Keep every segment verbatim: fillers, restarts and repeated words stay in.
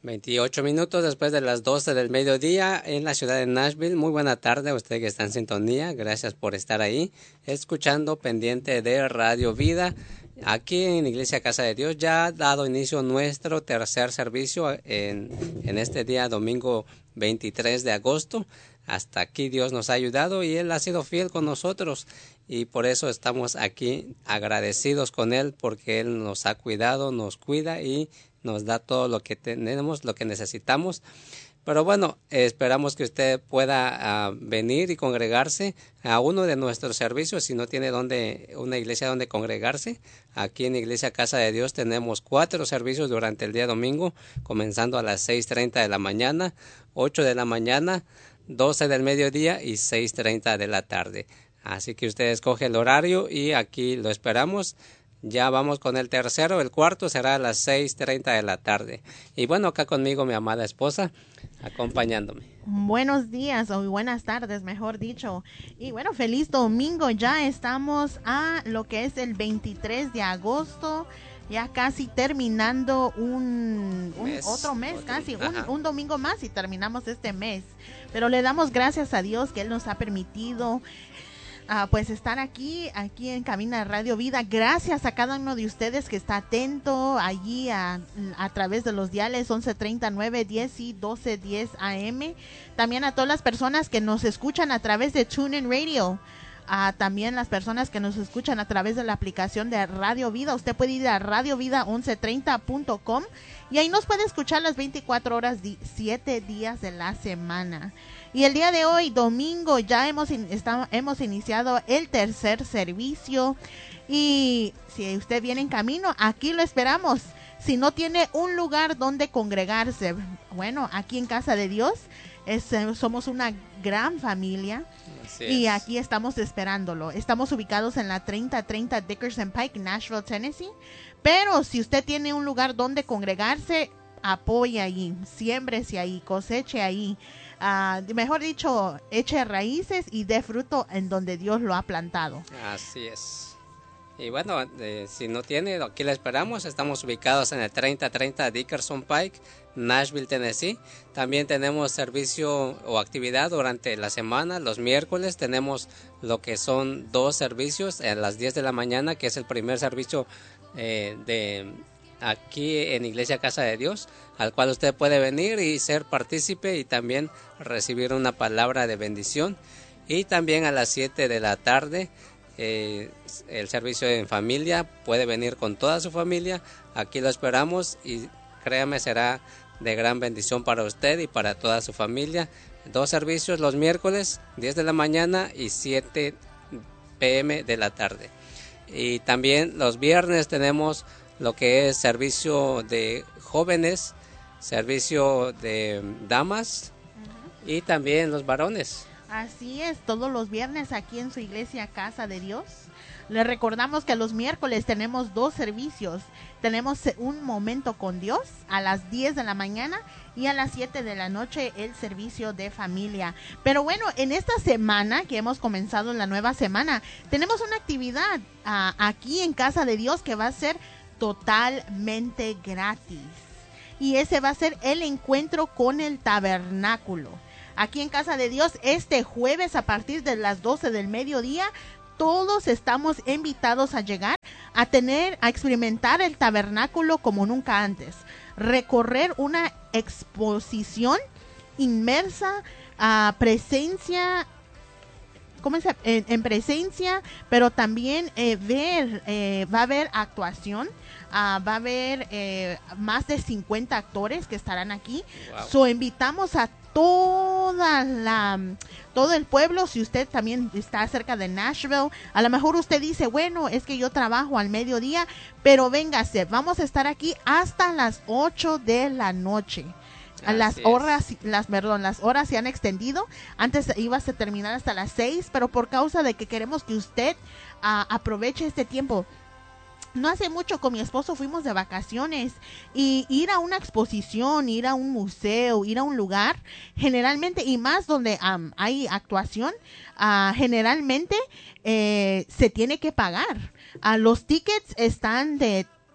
veintiocho minutos después de las doce del mediodía en la ciudad de Nashville. Muy buena tarde a usted que está en sintonía. Gracias por estar ahí, escuchando pendiente de Radio Vida. Aquí en Iglesia Casa de Dios ya ha dado inicio nuestro tercer servicio en, en este día domingo veintitrés de agosto. Hasta aquí Dios nos ha ayudado y Él ha sido fiel con nosotros y por eso estamos aquí agradecidos con Él porque Él nos ha cuidado, nos cuida y nos da todo lo que tenemos, lo que necesitamos. Pero bueno, esperamos que usted pueda uh, venir y congregarse a uno de nuestros servicios si no tiene donde, una iglesia donde congregarse. Aquí en Iglesia Casa de Dios tenemos cuatro servicios durante el día domingo, comenzando a las seis treinta de la mañana, ocho de la mañana, doce del mediodía y seis treinta de la tarde. Así que usted escoge el horario y aquí lo esperamos. Ya vamos con el tercero, el cuarto será a las seis treinta de la tarde. Y bueno, acá conmigo mi amada esposa, acompañándome. Buenos días o buenas tardes, mejor dicho. Y bueno, feliz domingo. Ya estamos a lo que es el veintitrés de agosto. Ya casi terminando un, un mes, otro mes, otro, casi un, un domingo más y terminamos este mes. Pero le damos gracias a Dios que Él nos ha permitido Uh, pues estar aquí, aquí en Cabina de Radio Vida. Gracias a cada uno de ustedes que está atento allí a, a través de los diales once treinta, nueve diez y doce diez A M. También a todas las personas que nos escuchan a través de TuneIn Radio. Uh, también las personas que nos escuchan a través de la aplicación de Radio Vida. Usted puede ir a radio vida once treinta punto com y ahí nos puede escuchar las veinticuatro horas, siete días de la semana. Y el día de hoy, domingo, ya hemos, in, está, hemos iniciado el tercer servicio. Y si usted viene en camino, aquí lo esperamos. Si no tiene un lugar donde congregarse, bueno, aquí en Casa de Dios es, somos una gran familia. Y aquí estamos esperándolo. Estamos ubicados en la treinta treinta Dickerson Pike, Nashville, Tennessee. Pero si usted tiene un lugar donde congregarse, apoye ahí, siémbrese ahí, coseche ahí. Uh, mejor dicho, eche raíces y dé fruto en donde Dios lo ha plantado. Así es. Y bueno, eh, si no tiene, aquí la esperamos. Estamos ubicados en el treinta treinta Dickerson Pike, Nashville, Tennessee. También tenemos servicio o actividad durante la semana. Los miércoles tenemos lo que son dos servicios a las diez de la mañana, que es el primer servicio eh, de aquí en Iglesia Casa de Dios, al cual usted puede venir y ser partícipe y también recibir una palabra de bendición. Y también a las siete de la tarde eh, el servicio en familia, puede venir con toda su familia. Aquí lo esperamos y créame, será de gran bendición para usted y para toda su familia. Dos servicios los miércoles, diez de la mañana y siete p m de la tarde. Y también los viernes tenemos lo que es servicio de jóvenes, servicio de damas uh-huh. y también los varones. Así es, todos los viernes aquí en su iglesia Casa de Dios. Les recordamos que los miércoles tenemos dos servicios. Tenemos un momento con Dios a las diez de la mañana y a las siete de la noche el servicio de familia. Pero bueno, en esta semana que hemos comenzado la nueva semana, tenemos una actividad uh, aquí en Casa de Dios que va a ser totalmente gratis. Y ese va a ser el encuentro con el tabernáculo. Aquí en Casa de Dios, este jueves a partir de las doce del mediodía, todos estamos invitados a llegar a tener, a experimentar el tabernáculo como nunca antes. Recorrer una exposición inmersa a presencia, ¿cómo se, en, en presencia, pero también eh, ver, eh, va a haber actuación. Uh, va a haber eh, más de cincuenta actores que estarán aquí. Wow. So invitamos a toda la todo el pueblo. Si usted también está cerca de Nashville, a lo mejor usted dice, bueno, es que yo trabajo al mediodía, pero véngase, vamos a estar aquí hasta las ocho de la noche. Así las horas, es. las perdón, las horas se han extendido. Antes iba a terminar hasta las seis, pero por causa de que queremos que usted uh, aproveche este tiempo. No hace mucho con mi esposo fuimos de vacaciones y ir a una exposición, ir a un museo, ir a un lugar, generalmente, y más donde um, hay actuación, uh, generalmente eh, se tiene que pagar. Uh, los tickets están de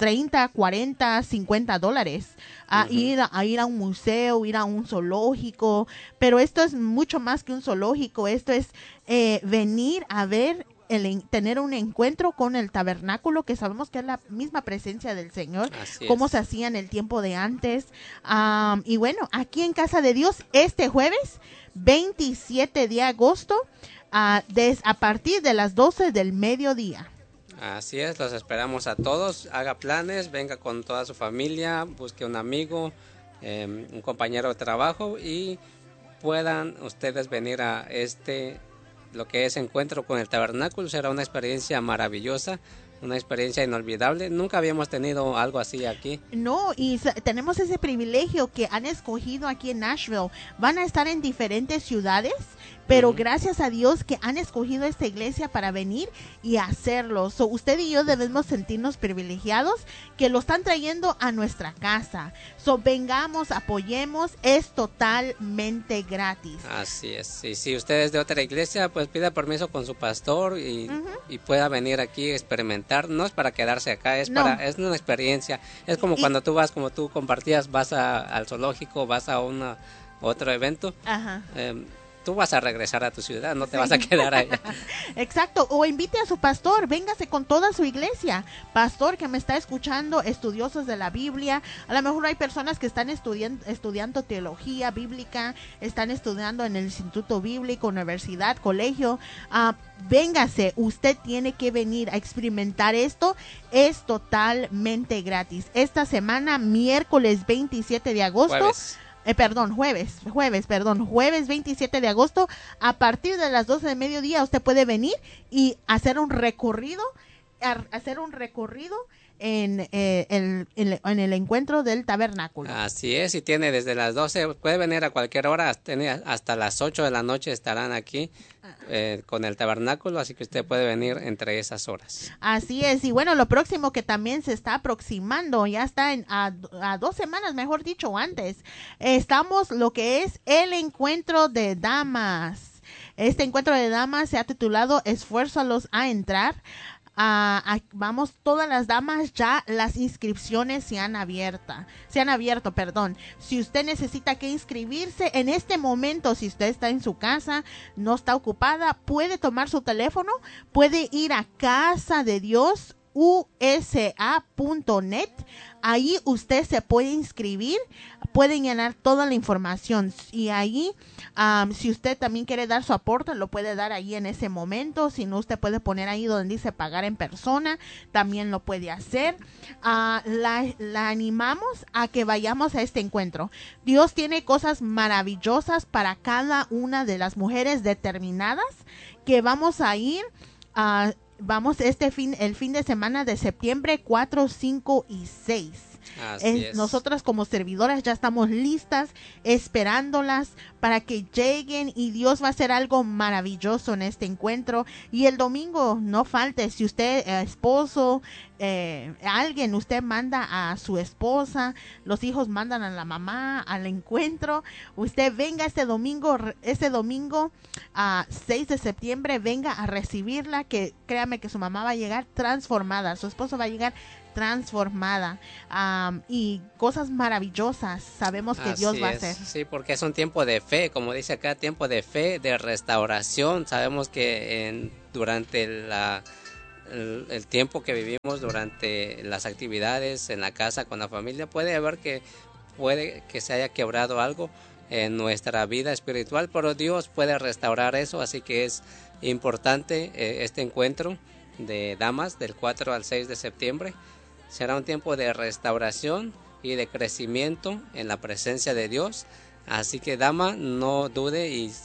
treinta, cuarenta, cincuenta dólares a, uh-huh. ir, a, a ir a un museo, ir a un zoológico, pero esto es mucho más que un zoológico, esto es eh, venir a ver El, tener un encuentro con el tabernáculo, que sabemos que es la misma presencia del Señor, Así como es. se hacía en el tiempo de antes. Um, y bueno, aquí en Casa de Dios, este jueves, veintisiete de agosto, uh, des, a partir de las doce del mediodía. Así es, los esperamos a todos. Haga planes, venga con toda su familia, busque un amigo, eh, un compañero de trabajo y puedan ustedes venir a este lo que es encuentro con el tabernáculo. Será una experiencia maravillosa, una experiencia inolvidable. Nunca habíamos tenido algo así aquí. No, y tenemos ese privilegio que han escogido aquí en Nashville. Van a estar en diferentes ciudades, pero uh-huh. gracias a Dios que han escogido esta iglesia para venir y hacerlo. So, usted y yo debemos sentirnos privilegiados que lo están trayendo a nuestra casa. So, vengamos, apoyemos, es totalmente gratis. Así es. Y si usted es de otra iglesia, pues pida permiso con su pastor y, uh-huh. y pueda venir aquí a experimentar. No es para quedarse acá, es no. para es una experiencia. Es como y, cuando tú vas, como tú compartías, vas a, al zoológico, vas a una otro evento. Ajá. Eh, tú vas a regresar a tu ciudad, no te sí. vas a quedar allá. Exacto, o invite a su pastor, véngase con toda su iglesia. Pastor que me está escuchando, estudiosos de la Biblia, a lo mejor hay personas que están estudiando, estudiando teología bíblica, están estudiando en el instituto bíblico, universidad, colegio, uh, véngase, usted tiene que venir a experimentar esto, es totalmente gratis. Esta semana, miércoles veintisiete de agosto, Jueves. Eh, perdón, jueves, jueves, perdón, jueves veintisiete de agosto, a partir de las doce de mediodía usted puede venir y hacer un recorrido, hacer un recorrido en, eh, el, en, en el encuentro del tabernáculo. Así es, y tiene desde las doce, puede venir a cualquier hora, hasta, hasta las ocho de la noche estarán aquí eh, con el tabernáculo, así que usted puede venir entre esas horas. Así es, y bueno, lo próximo que también se está aproximando, ya está en, a, a dos semanas, mejor dicho, antes, estamos lo que es el encuentro de damas. Este encuentro de damas se ha titulado Esfuérzalos a entrar. Uh, uh, vamos, todas las damas, ya las inscripciones se han abierto, se han abierto, perdón. Si usted necesita que inscribirse en este momento, si usted está en su casa, no está ocupada, puede tomar su teléfono, puede ir a Casa de Dios U S A punto net. Ahí usted se puede inscribir, pueden llenar toda la información y ahí um, si usted también quiere dar su aporte, lo puede dar ahí en ese momento. Si no, usted puede poner ahí donde dice pagar en persona, también lo puede hacer. Uh, la, la animamos a que vayamos a este encuentro. Dios tiene cosas maravillosas para cada una de las mujeres determinadas que vamos a ir a uh, Vamos este fin, el fin de semana de septiembre cuatro, cinco y seis. Así es, es. Nosotras como servidoras ya estamos listas, esperándolas para que lleguen y Dios va a hacer algo maravilloso en este encuentro. Y el domingo, no falte, si usted, eh, esposo, eh, alguien, usted manda a su esposa, los hijos mandan a la mamá al encuentro, usted venga este domingo, este domingo a uh, seis de septiembre, venga a recibirla, que créame que su mamá va a llegar transformada, su esposo va a llegar transformada um, y cosas maravillosas sabemos que Así Dios va es. a hacer. Sí, porque es un tiempo de fe, como dice acá, tiempo de fe, de restauración. Sabemos que en, durante la, el, el tiempo que vivimos, durante las actividades en la casa con la familia, puede haber que puede que se haya quebrado algo en nuestra vida espiritual, pero Dios puede restaurar eso, así que es importante eh, este encuentro de damas del cuatro al seis de septiembre. Será un tiempo de restauración y de crecimiento en la presencia de Dios. Así que, dama, no dude y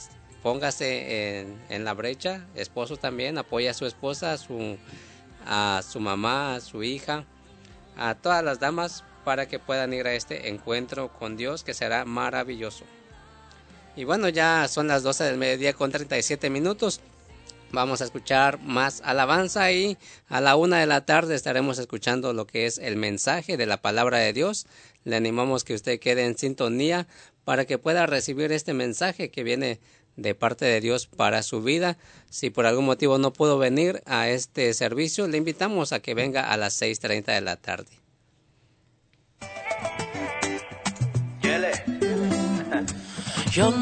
póngase en, en la brecha. Esposo también, apoya a su esposa, a su, a su mamá, a su hija, a todas las damas para que puedan ir a este encuentro con Dios, que será maravilloso. Y bueno, ya son las doce del mediodía con treinta y siete minutos. Vamos a escuchar más alabanza y a la una de la tarde estaremos escuchando lo que es el mensaje de la palabra de Dios. Le animamos que usted quede en sintonía para que pueda recibir este mensaje que viene de parte de Dios para su vida. Si por algún motivo no pudo venir a este servicio, le invitamos a que venga a las seis treinta de la tarde. Yo